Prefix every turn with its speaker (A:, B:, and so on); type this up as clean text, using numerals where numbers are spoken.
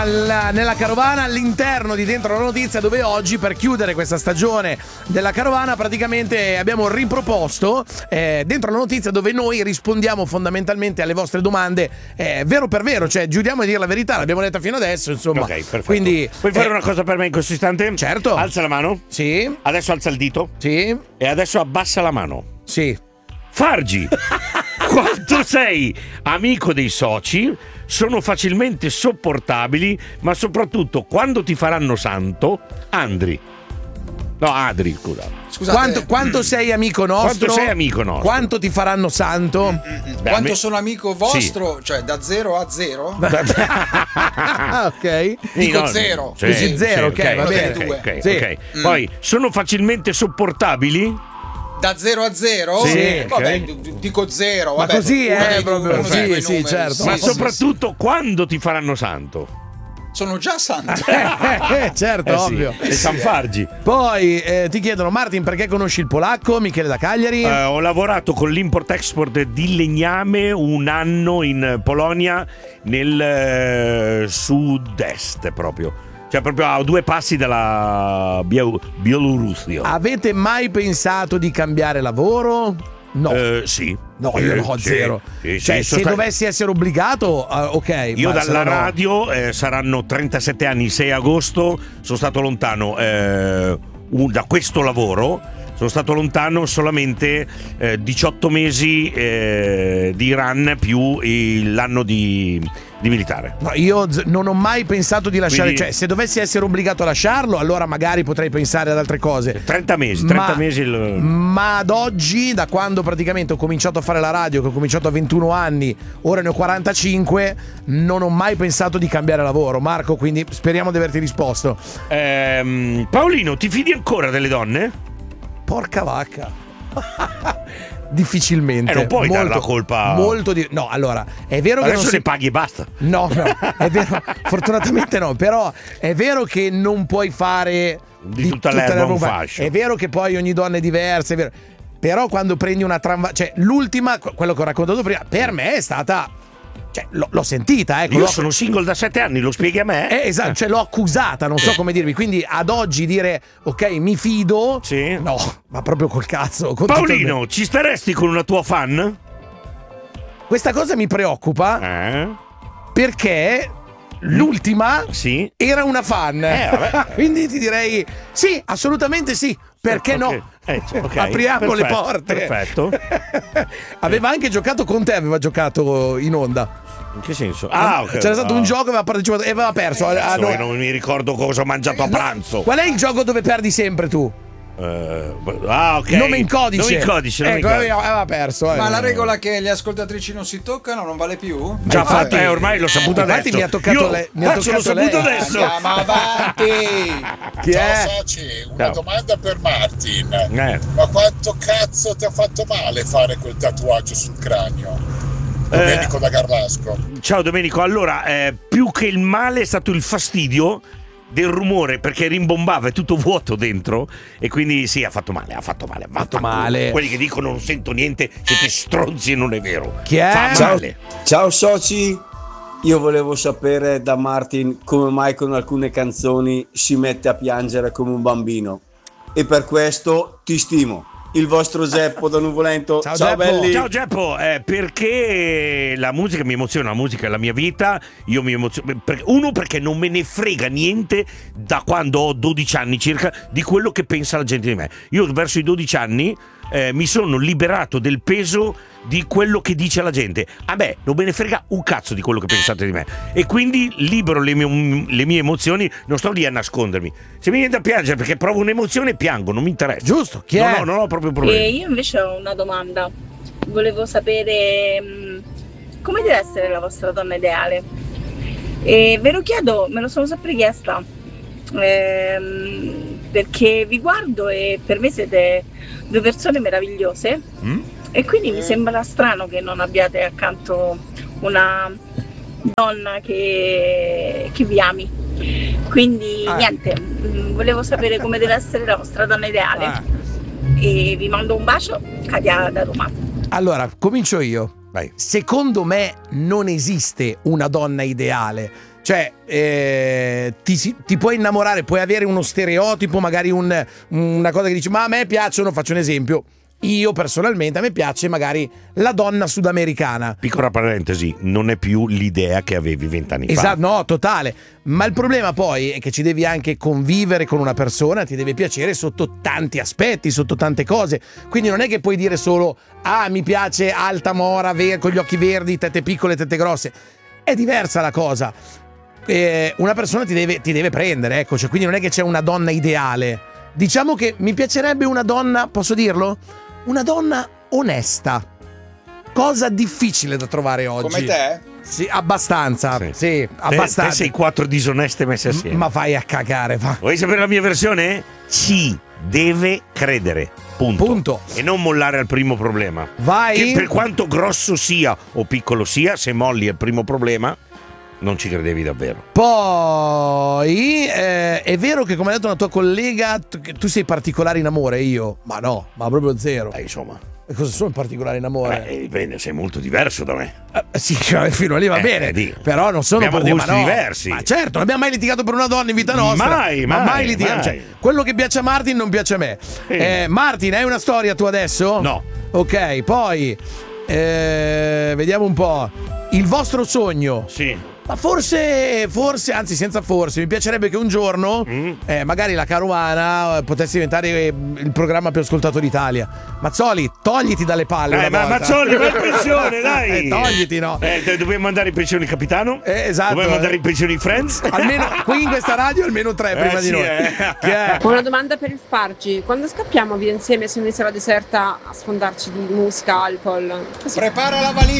A: nella carovana all'interno di Dentro la Notizia, dove oggi, per chiudere questa stagione della carovana, praticamente abbiamo riproposto Dentro la Notizia, dove noi rispondiamo fondamentalmente alle vostre domande vero per vero, cioè giuriamo di dire la verità, l'abbiamo detta fino adesso, insomma.
B: Ok, perfetto.
A: Quindi
B: puoi fare una cosa per me in questo istante?
A: Certo.
B: Alza la mano.
A: Sì.
B: Adesso alza il dito.
A: Sì.
B: E adesso abbassa la mano.
A: Sì.
B: Fargi, quanto sei amico dei soci, sono facilmente sopportabili, ma soprattutto quando ti faranno santo, Adri, scusa.
A: Quanto sei amico nostro?
B: Quanto sei amico nostro?
A: Quanto ti faranno santo?
C: Quanto sono amico vostro? Sì. Cioè da 0 a 0?
A: Ok.
C: Dico 0.
A: Sì, dici 0, ok, va bene.
B: Okay. Poi, sono facilmente sopportabili?
C: Da 0 a 0?
B: Sì.
C: Vabbè, dico 0.
A: Ma così è proprio. Sì, certo.
B: Ma soprattutto quando ti faranno santo?
C: Sono già santo.
A: Certo, ovvio.
B: E San Fargi.
A: Poi ti chiedono: Martin, perché conosci il polacco? Michele da Cagliari.
B: Ho lavorato con l'import-export di legname un anno in Polonia, nel sud-est proprio. Cioè proprio a 2 passi dalla Bielorussia.
A: Avete mai pensato di cambiare lavoro? No.
B: Sì.
A: No, io no, zero. Cioè, se dovessi essere obbligato, ok.
B: Io dalla radio saranno 37 anni, il 6 agosto, sono stato lontano da questo lavoro. Sono stato lontano solamente 18 mesi di Iran più l'anno di militare. No,
A: io non ho mai pensato di lasciare.
B: Quindi,
A: cioè, se dovessi essere obbligato a lasciarlo, allora magari potrei pensare ad altre cose.
B: 30 mesi.
A: Ma ad oggi, da quando praticamente ho cominciato a fare la radio, che ho cominciato a 21 anni, ora ne ho 45, non ho mai pensato di cambiare lavoro, Marco, quindi speriamo di averti risposto.
B: Paolino, ti fidi ancora delle donne?
A: Porca vacca. Difficilmente.
B: Non puoi dare la colpa.
A: No, allora, è vero che
B: adesso le paghi e basta.
A: No, è vero. Fortunatamente no, però è vero che non puoi fare
B: di tutta l'erba un fascio.
A: È vero che poi ogni donna è diversa, è vero. Però quando prendi una cioè l'ultima, quello che ho raccontato prima, per me è stata, cioè l'ho sentita, ecco.
B: Io sono single da 7 anni, lo spieghi a me?
A: Esatto, cioè l'ho accusata, non so come dirvi. Quindi ad oggi dire ok, mi fido,
B: sì.
A: No, ma proprio col cazzo.
B: Paolino, ci staresti con una tua fan?
A: Questa cosa mi preoccupa perché l'ultima era una fan. Quindi ti direi sì, assolutamente sì. Perché no? Apriamo le porte.
B: Perfetto.
A: Aveva anche giocato con te, aveva giocato in onda.
B: In che senso?
A: C'era stato un gioco, aveva partecipato e aveva perso.
B: Non mi ricordo cosa ho mangiato a pranzo.
A: Qual è il gioco dove perdi sempre tu?
B: Ok.
A: Nome in codice.
B: Nome in codice.
A: Aveva perso.
C: Ma la regola che le ascoltatrici non si toccano non vale più?
B: Già fatto, ormai l'ho saputo adesso.
A: Infatti mi ha toccato lei.
B: L'ho saputo adesso.
C: Andiamo avanti.
A: Chi è?
D: Ciao soci, una domanda per Martin. Ma quanto cazzo ti ha fatto male fare quel tatuaggio sul cranio? Domenico da Garlasco.
B: Ciao Domenico, allora più che il male è stato il fastidio del rumore, perché rimbombava, è tutto vuoto dentro e quindi sì, ha fatto male. Quelli che dicono non sento niente, siete stronzi e non è vero.
A: Chi è?
B: Fa male.
E: Ciao soci, io volevo sapere da Martin come mai con alcune canzoni si mette a piangere come un bambino, e per questo ti stimo. Il vostro Geppo da Nuvolento.
A: Ciao
E: Geppo.
A: belli.
B: Ciao Geppo, perché la musica mi emoziona, la musica è la mia vita. Io mi emoziono perché non me ne frega niente da quando ho 12 anni circa di quello che pensa la gente di me. Io verso i 12 anni mi sono liberato del peso di quello che dice la gente. A me non me ne frega un cazzo di quello che pensate di me, e quindi libero le mie emozioni, non sto lì a nascondermi. Se mi viene da piangere perché provo un'emozione, piango, non mi interessa.
A: Giusto, chi è?
B: Non ho proprio problemi.
F: Io invece ho una domanda. Volevo sapere come deve essere la vostra donna ideale. E ve lo chiedo, me lo sono sempre chiesta, perché vi guardo e per me siete 2 persone meravigliose. E quindi mi sembra strano che non abbiate accanto una donna che vi ami. Quindi niente, volevo sapere come deve essere la vostra donna ideale. E vi mando un bacio, Katia da Roma.
A: Allora, comincio io.
B: Vai.
A: Secondo me non esiste una donna ideale. Cioè, ti puoi innamorare, puoi avere uno stereotipo, magari una cosa che dici, ma a me piacciono, faccio un esempio. Io personalmente, a me piace magari la donna sudamericana.
B: Piccola parentesi, non è più l'idea che avevi 20 anni fa.
A: Esatto, no, totale. Ma il problema poi è che ci devi anche convivere con una persona, ti deve piacere sotto tanti aspetti, sotto tante cose. Quindi non è che puoi dire solo, mi piace alta, mora, con gli occhi verdi, tette piccole, tette grosse. È diversa la cosa. Una persona ti deve prendere, ecco, cioè, quindi non è che c'è una donna ideale. Diciamo che mi piacerebbe una donna, posso dirlo? Una donna onesta. Cosa difficile da trovare oggi.
C: Come te?
A: Sì, abbastanza. Sì, abbastanza.
B: Te sei 4 disoneste messe assieme.
A: Ma vai a cagare, va.
B: Vuoi sapere la mia versione? Ci deve credere. Punto. E non mollare al primo problema.
A: Vai.
B: Che per quanto grosso sia o piccolo sia, se molli al primo problema, non ci credevi davvero.
A: Poi è vero che, come ha detto una tua collega, tu sei particolare in amore. Io? Ma no, ma proprio zero.
B: Insomma.
A: E cosa sono in particolare in amore?
B: Bene, sei molto diverso da me.
A: Sì, fino a lì va bene. Però non sono
B: abbiamo gusti diversi.
A: Ma certo, non abbiamo mai litigato per una donna in vita nostra. Mai litigato. Cioè, quello che piace a Martin non piace a me. Martin, hai una storia tu adesso?
B: No.
A: Ok, poi vediamo un po'. Il vostro sogno.
B: Sì.
A: Ma forse, anzi senza forse, mi piacerebbe che un giorno magari la Caruana potesse diventare il programma più ascoltato d'Italia. Mazzoli, togliti dalle palle.
B: Mazzoli, vai in pensione, dai.
A: Togliti, no?
B: Dobbiamo mandare in pensione il capitano.
A: Esatto.
B: Dobbiamo mandare in pensione i Friends.
A: Almeno qui in questa radio almeno 3 prima di noi.
G: Una domanda per il Fargi. Quando scappiamo via insieme su un'isola deserta a sfondarci di musica, alcol?
C: Prepara la valigia.